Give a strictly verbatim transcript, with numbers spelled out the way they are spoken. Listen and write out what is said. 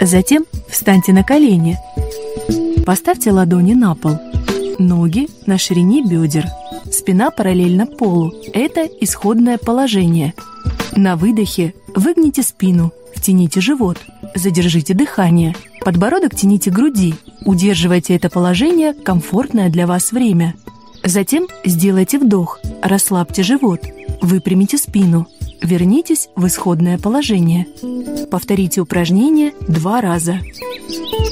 Затем встаньте на колени. Поставьте ладони на пол. Ноги на ширине бедер. Спина параллельно полу. Это исходное положение. На выдохе выгните спину, втяните живот, задержите дыхание. Подбородок тяните к груди. Удерживайте это положение комфортное для вас время. Затем сделайте вдох, расслабьте живот, выпрямите спину, вернитесь в исходное положение. Повторите упражнение два раза.